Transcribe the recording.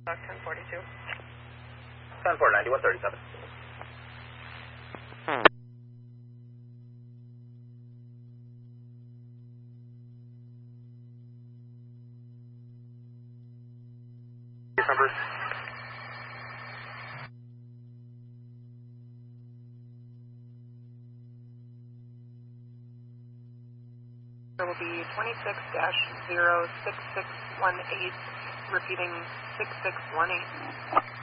1042. 10-490, 137. Number. There will be 26-06618, repeating 6618.